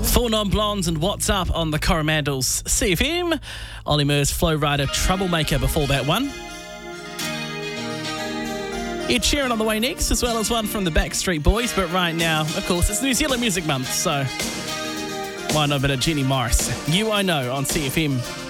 Four Non-Blondes and What's Up on the Coromandel's CFM. Ollie Murs, Flow Rider, Troublemaker before that one. Ed Sheeran on the way next, as well as one from the Backstreet Boys. But right now, of course, it's New Zealand Music Month, so why not a bit of Jenny Morris? You I Know on CFM.